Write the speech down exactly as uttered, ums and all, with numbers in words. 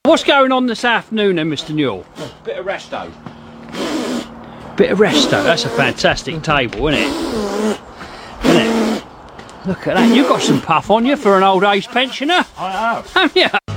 What's going on this afternoon then, Mister Newell? Bit of resto. Bit of resto. That's a fantastic table, isn't it? Isn't it? Look at that. You've got some puff on you for an old age pensioner. I have. Have you?